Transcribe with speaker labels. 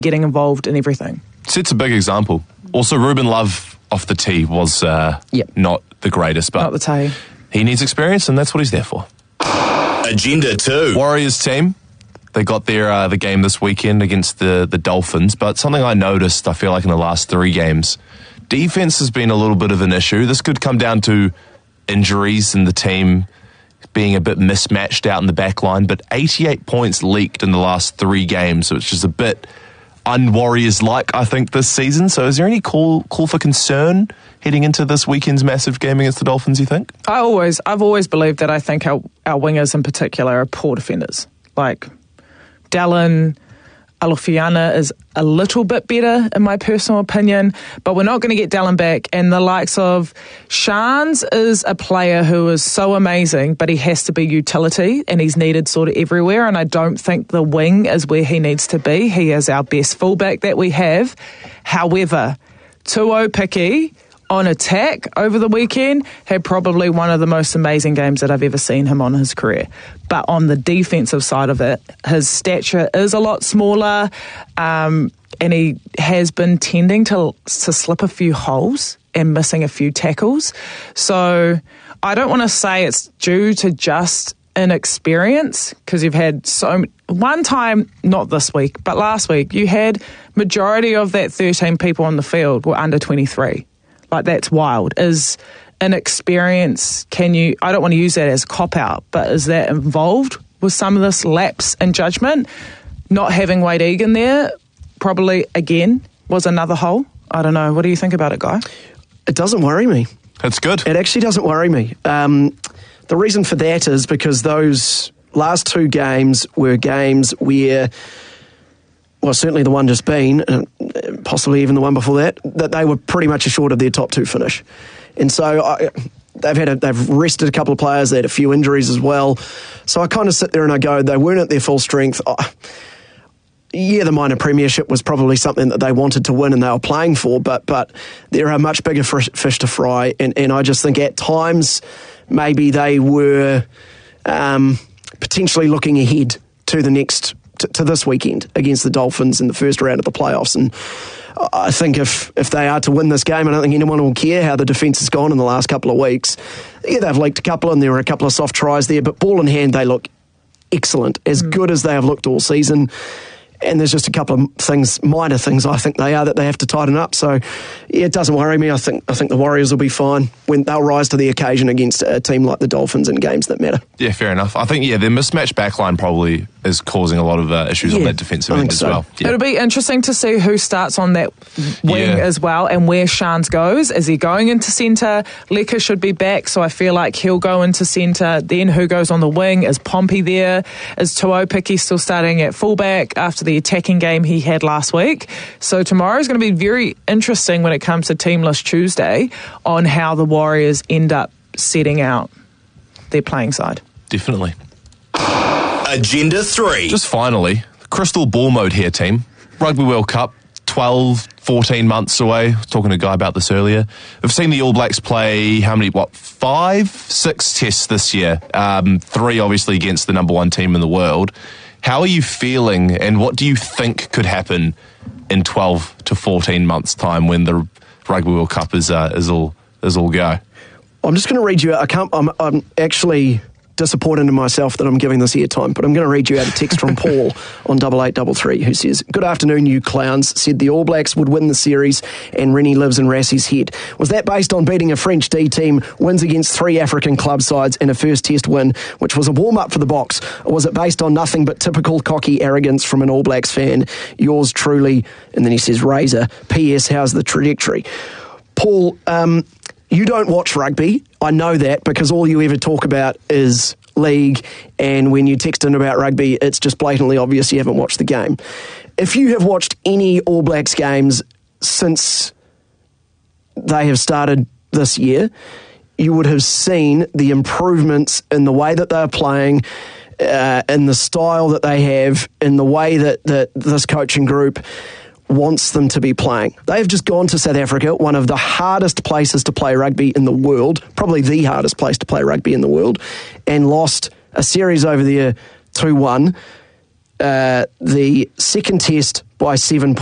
Speaker 1: getting involved in everything.
Speaker 2: Sets a big example. Also, Ruben Love off the tee was not the greatest, but
Speaker 1: not the tee.
Speaker 2: He needs experience, and that's what he's there for.
Speaker 3: Agenda 2.
Speaker 2: Warriors team, they got the game this weekend against the Dolphins, but something I noticed, I feel like in the last 3 games, defense has been a little bit of an issue. This could come down to injuries and the team being a bit mismatched out in the back line, but 88 points leaked in the last 3 games, which is a bit un-Warriors-like, I think, this season. So is there any call for concern heading into this weekend's massive game against the Dolphins, you think?
Speaker 1: I've always believed that I think our wingers in particular are poor defenders. Like, Dallin Alofiana is a little bit better, in my personal opinion, but we're not going to get Dallin back. And the likes of Shans is a player who is so amazing, but he has to be utility, and he's needed sort of everywhere. And I don't think the wing is where he needs to be. He is our best fullback that we have. However, Tuopiki on attack over the weekend had probably one of the most amazing games that I've ever seen him on his career. But on the defensive side of it, his stature is a lot smaller, and he has been tending to slip a few holes and missing a few tackles. So I don't want to say it's due to just inexperience, because you've had one time, not this week, but last week, you had majority of that 13 people on the field were under 23. Like, that's wild. Is inexperience, I don't want to use that as cop-out, but is that involved with some of this lapse in judgment? Not having Wade Egan there probably, again, was another hole. I don't know. What do you think about it, Guy?
Speaker 4: It doesn't worry me.
Speaker 2: That's good.
Speaker 4: It actually doesn't worry me. The reason for that is because those last 2 games were games where, well, certainly the one just been, possibly even the one before that they were pretty much assured of their top 2 finish. And so they've rested a couple of players, they had a few injuries as well. So I kind of sit there and I go, they weren't at their full strength. Yeah, the minor premiership was probably something that they wanted to win and they were playing for, but there are much bigger fish to fry. And I just think at times maybe they were potentially looking ahead to the next to this weekend against the Dolphins in the first round of the playoffs. And I think if they are to win this game, I don't think anyone will care how the defence has gone in the last couple of weeks. Yeah, they've leaked a couple and there were a couple of soft tries there, but ball in hand, they look excellent, as good as they have looked all season. And there's just a couple of things, minor things, I think that they have to tighten up. So, yeah, it doesn't worry me. I think the Warriors will be fine when they'll rise to the occasion against a team like the Dolphins in games that matter.
Speaker 2: Yeah, fair enough. I think, their mismatched backline probably is causing a lot of issues on that defensive end as well. Yeah.
Speaker 1: It'll be interesting to see who starts on that wing as well, and where Shans goes. Is he going into centre? Leka should be back, so I feel like he'll go into centre. Then who goes on the wing? Is Pompey there? Is Tuopiki still starting at fullback after the attacking game he had last week? So tomorrow's going to be very interesting when it comes to Teamless Tuesday on how the Warriors end up setting out their playing side.
Speaker 2: Definitely.
Speaker 3: Agenda 3.
Speaker 2: Just finally, crystal ball mode here, team. Rugby World Cup, 12, 14 months away. I was talking to a guy about this earlier. We've seen the All Blacks play, 5, 6 tests this year. 3 obviously against the number 1 team in the world. How are you feeling, and what do you think could happen in 12 to 14 months' time when the Rugby World Cup is all go?
Speaker 4: I'm just going to read you out. I'm actually disappointed in myself that I'm giving this airtime, but I'm going to read you out a text from Paul on 8833 who says, "Good afternoon, you clowns. Said the All Blacks would win the series and Rennie lives in Rassie's head. Was that based on beating a French D team, wins against 3 African club sides and a first test win, which was a warm-up for the Box? Or was it based on nothing but typical cocky arrogance from an All Blacks fan? Yours truly," and then he says, "Razor. P.S. How's the trajectory?" Paul, you don't watch rugby. I know that because all you ever talk about is league, and when you text in about rugby, it's just blatantly obvious you haven't watched the game. If you have watched any All Blacks games since they have started this year, you would have seen the improvements in the way that they're playing, in the style that they have, in the way that this coaching group wants them to be playing. They've just gone to South Africa, one of the hardest places to play rugby in the world, probably the hardest place to play rugby in the world, and lost a series over there 2-1. the second test by 7